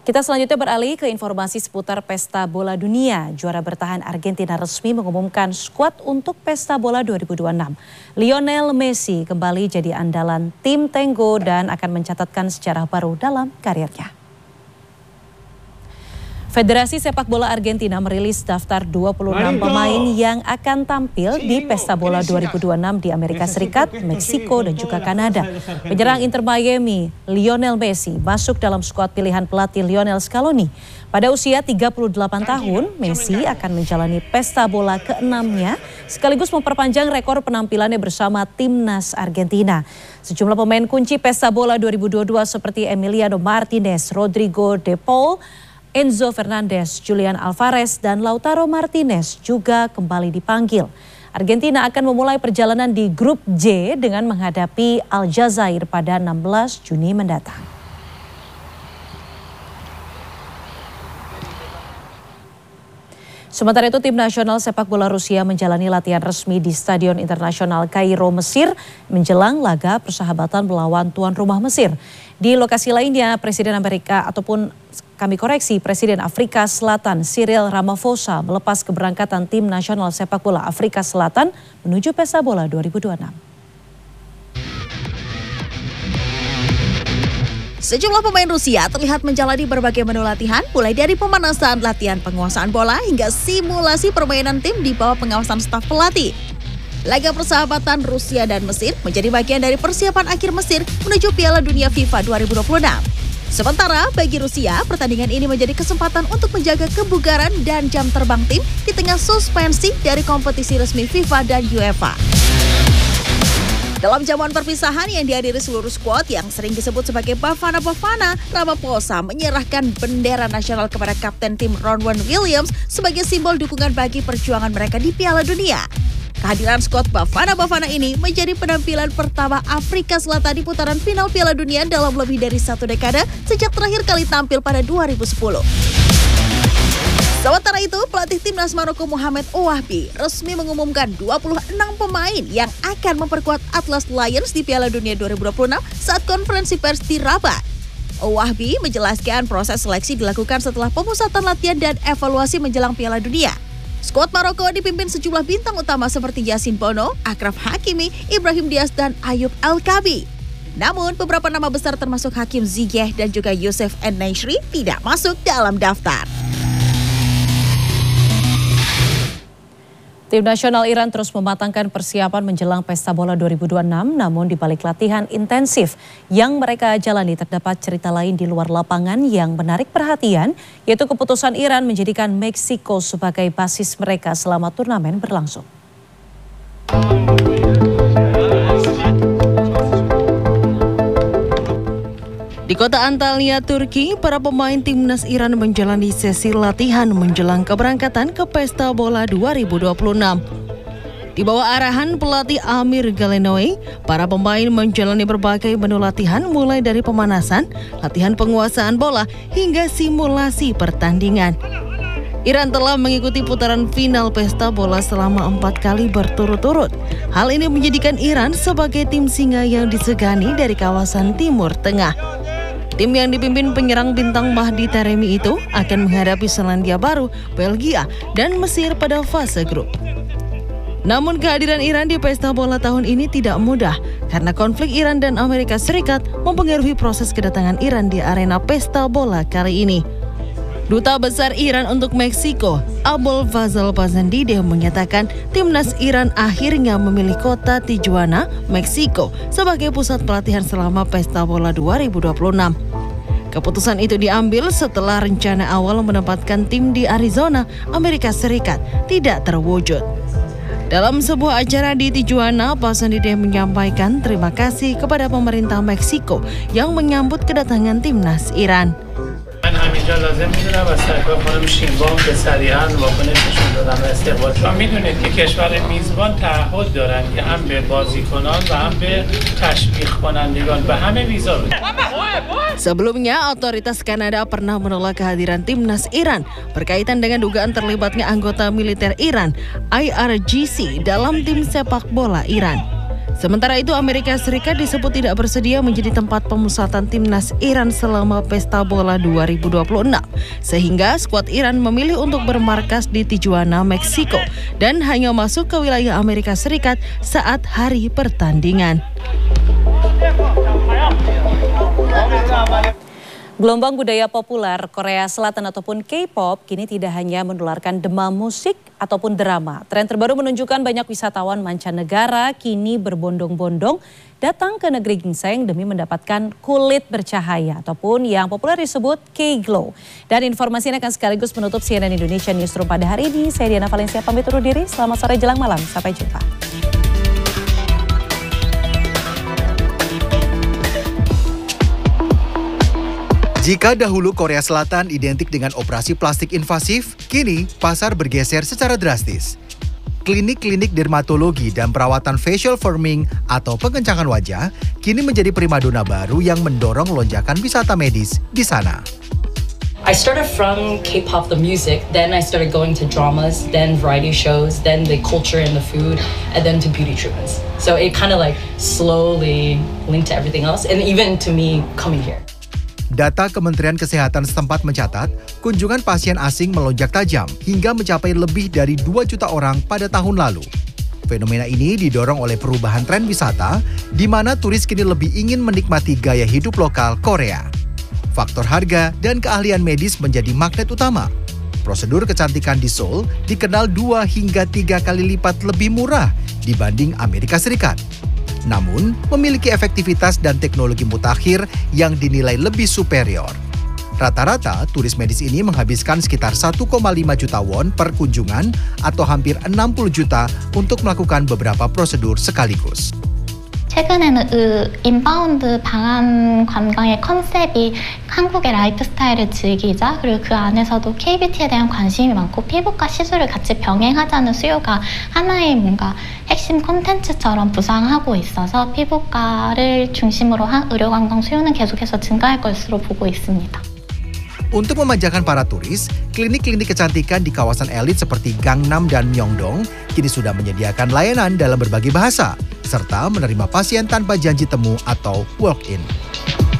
Kita selanjutnya beralih ke informasi seputar Pesta Bola Dunia. Juara bertahan Argentina resmi mengumumkan skuad untuk Pesta Bola 2026. Lionel Messi kembali jadi andalan tim Tengo dan akan mencatatkan sejarah baru dalam karirnya. Federasi Sepak Bola Argentina merilis daftar 26 pemain yang akan tampil di Pesta Bola 2026 di Amerika Serikat, Meksiko, dan juga Kanada. Penyerang Inter Miami, Lionel Messi, masuk dalam skuad pilihan pelatih Lionel Scaloni. Pada usia 38 tahun, Messi akan menjalani Pesta Bola ke-6-nya, sekaligus memperpanjang rekor penampilannya bersama timnas Argentina. Sejumlah pemain kunci Pesta Bola 2022 seperti Emiliano Martinez, Rodrigo De Paul, Enzo Fernandez, Julian Alvarez, dan Lautaro Martinez juga kembali dipanggil. Argentina akan memulai perjalanan di grup J dengan menghadapi Aljazair pada 16 Juni mendatang. Sementara itu, tim nasional sepak bola Rusia menjalani latihan resmi di Stadion Internasional Kairo, Mesir, menjelang laga persahabatan melawan tuan rumah Mesir. Di lokasi lainnya, Presiden Afrika Selatan Cyril Ramaphosa melepas keberangkatan tim nasional sepak bola Afrika Selatan menuju Pesta Bola 2026. Sejumlah pemain Rusia terlihat menjalani berbagai menu latihan, mulai dari pemanasan, latihan penguasaan bola, hingga simulasi permainan tim di bawah pengawasan staf pelatih. Laga persahabatan Rusia dan Mesir menjadi bagian dari persiapan akhir Mesir menuju Piala Dunia FIFA 2026. Sementara bagi Rusia, pertandingan ini menjadi kesempatan untuk menjaga kebugaran dan jam terbang tim di tengah suspensi dari kompetisi resmi FIFA dan UEFA. Dalam jamuan perpisahan yang dihadiri seluruh skuad yang sering disebut sebagai Bafana-Bafana, Ramaphosa menyerahkan bendera nasional kepada kapten tim Ronwen Williams sebagai simbol dukungan bagi perjuangan mereka di Piala Dunia. Kehadiran skuad Bafana-Bafana ini menjadi penampilan pertama Afrika Selatan di putaran final Piala Dunia dalam lebih dari 1 dekade sejak terakhir kali tampil pada 2010. Sementara itu, pelatih timnas Maroko Mohamed Ouahbi resmi mengumumkan 26 pemain yang akan memperkuat Atlas Lions di Piala Dunia 2026 saat konferensi pers di Rabat. Ouahbi menjelaskan proses seleksi dilakukan setelah pemusatan latihan dan evaluasi menjelang Piala Dunia. Skuad Maroko dipimpin sejumlah bintang utama seperti Yassine Bono, Achraf Hakimi, Ibrahim Diaz, dan Ayoub El-Kabi. Namun, beberapa nama besar termasuk Hakim Ziyech dan juga Youssef En-Nesyri tidak masuk dalam daftar. Tim nasional Iran terus mematangkan persiapan menjelang Pesta Bola 2026, namun di balik latihan intensif yang mereka jalani terdapat cerita lain di luar lapangan yang menarik perhatian, yaitu keputusan Iran menjadikan Meksiko sebagai basis mereka selama turnamen berlangsung. Di kota Antalya, Turki, para pemain timnas Iran menjalani sesi latihan menjelang keberangkatan ke Pesta Bola 2026. Di bawah arahan pelatih Amir Galenoy, para pemain menjalani berbagai menu latihan mulai dari pemanasan, latihan penguasaan bola, hingga simulasi pertandingan. Iran telah mengikuti putaran final Pesta Bola selama 4 kali berturut-turut. Hal ini menjadikan Iran sebagai tim singa yang disegani dari kawasan Timur Tengah. Tim yang dipimpin penyerang bintang Mahdi Taremi itu akan menghadapi Selandia Baru, Belgia, dan Mesir pada fase grup. Namun kehadiran Iran di Pesta Bola tahun ini tidak mudah karena konflik Iran dan Amerika Serikat mempengaruhi proses kedatangan Iran di arena Pesta Bola kali ini. Duta Besar Iran untuk Meksiko, Abul Fazal Pazandideh, menyatakan timnas Iran akhirnya memilih kota Tijuana, Meksiko sebagai pusat pelatihan selama Pesta Bola 2026. Keputusan itu diambil setelah rencana awal menempatkan tim di Arizona, Amerika Serikat tidak terwujud. Dalam sebuah acara di Tijuana, Pazandideh menyampaikan terima kasih kepada pemerintah Meksiko yang menyambut kedatangan timnas Iran. اینجا لازم میدونم و سرکار خانم شینبام به صریحاً واکنش نشون دادن و استقبال شما میدونید که کشور میزبان تعهد دارن که هم به بازیکنان و هم به تشویق کنندگان به همه ویزا بدن. Sebelumnya, otoritas Kanada pernah menolak kehadiran timnas Iran berkaitan dengan dugaan terlibatnya anggota militer Iran, IRGC, dalam tim sepak bola Iran. Sementara itu, Amerika Serikat disebut tidak bersedia menjadi tempat pemusatan timnas Iran selama Pesta Bola 2026. Sehingga skuad Iran memilih untuk bermarkas di Tijuana, Meksiko dan hanya masuk ke wilayah Amerika Serikat saat hari pertandingan. Gelombang budaya populer Korea Selatan ataupun K-pop kini tidak hanya menularkan demam musik ataupun drama. Tren terbaru menunjukkan banyak wisatawan mancanegara kini berbondong-bondong datang ke negeri ginseng demi mendapatkan kulit bercahaya ataupun yang populer disebut K-Glow. Dan informasi ini akan sekaligus menutup CNN Indonesia Newsroom pada hari ini. Saya Diana Valencia pamit undur diri. Selamat sore jelang malam. Sampai jumpa. Jika dahulu Korea Selatan identik dengan operasi plastik invasif, kini pasar bergeser secara drastis. Klinik-klinik dermatologi dan perawatan facial firming atau pengencangan wajah kini menjadi primadona baru yang mendorong lonjakan wisata medis di sana. I started from K-pop, the music, then I started going to dramas, then variety shows, then the culture and the food, and then to beauty treatments. So it kind of like slowly linked to everything else, and even to me coming here. Data Kementerian Kesehatan setempat mencatat, kunjungan pasien asing melonjak tajam hingga mencapai lebih dari 2 juta orang pada tahun lalu. Fenomena ini didorong oleh perubahan tren wisata, di mana turis kini lebih ingin menikmati gaya hidup lokal Korea. Faktor harga dan keahlian medis menjadi magnet utama. Prosedur kecantikan di Seoul dikenal 2 hingga 3 kali lipat lebih murah dibanding Amerika Serikat. Namun, memiliki efektivitas dan teknologi mutakhir yang dinilai lebih superior. Rata-rata, turis medis ini menghabiskan sekitar 1,5 juta won per kunjungan atau hampir 60 juta untuk melakukan beberapa prosedur sekaligus. 최근에는 인바운드 방한 관광의 컨셉이 한국의 라이프 스타일을 즐기자, 그리고 그 안에서도 K-뷰티에 대한 관심이 많고 피부과 시술을 같이 병행하자는 수요가 하나의 뭔가 핵심 콘텐츠처럼 부상하고 있어서 피부과를 중심으로 한 의료관광 수요는 계속해서 증가할 것으로 보고 있습니다. Untuk memanjakan para turis, klinik-klinik kecantikan di kawasan elit seperti Gangnam dan Myeongdong kini sudah menyediakan layanan dalam berbagai bahasa, serta menerima pasien tanpa janji temu atau walk-in.